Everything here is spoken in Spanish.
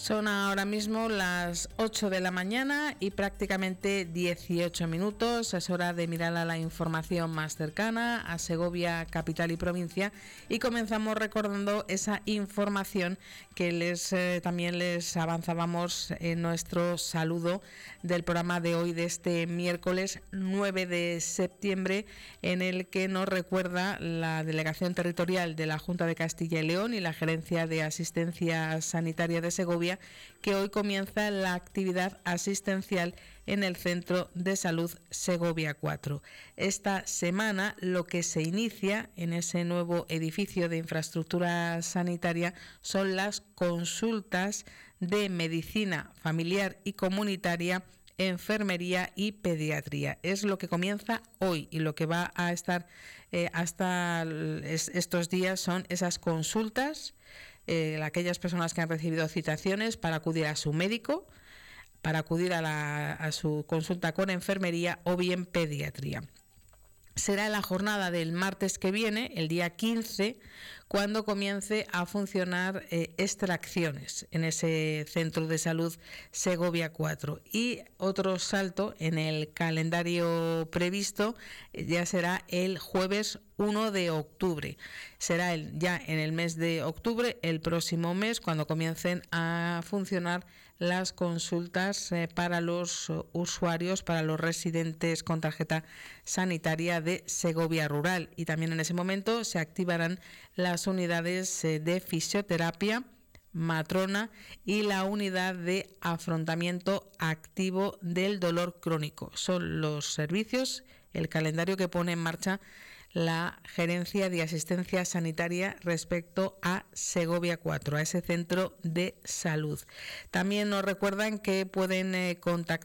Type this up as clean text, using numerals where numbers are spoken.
Son ahora mismo las 8 de la mañana y prácticamente 18 minutos. Es hora de mirar a la información más cercana, a Segovia, capital y provincia. Y comenzamos recordando esa información que también les avanzábamos en nuestro saludo del programa de hoy, de este miércoles 9 de septiembre, en el que nos recuerda la Delegación Territorial de la Junta de Castilla y León y la Gerencia de Asistencia Sanitaria de Segovia, que hoy comienza la actividad asistencial en el Centro de Salud Segovia 4. Esta semana lo que se inicia en ese nuevo edificio de infraestructura sanitaria son las consultas de medicina familiar y comunitaria, enfermería y pediatría. Es lo que comienza hoy, y lo que va a estar hasta estos días son esas consultas, aquellas personas que han recibido citaciones para acudir a su médico, para acudir a su consulta con enfermería o bien pediatría. Será en la jornada del martes que viene, el día 15, cuando comience a funcionar extracciones en ese centro de salud Segovia 4. Y otro salto en el calendario previsto ya será el jueves 1 de octubre. Será ya en el mes de octubre, el próximo mes, cuando comiencen a funcionar las consultas para los usuarios, para los residentes con tarjeta sanitaria de Segovia Rural. Y también en ese momento se activarán las unidades de fisioterapia, matrona y la unidad de afrontamiento activo del dolor crónico. Son los servicios, el calendario que pone en marcha la Gerencia de Asistencia Sanitaria respecto a Segovia 4, a ese centro de salud. También nos recuerdan que pueden contactar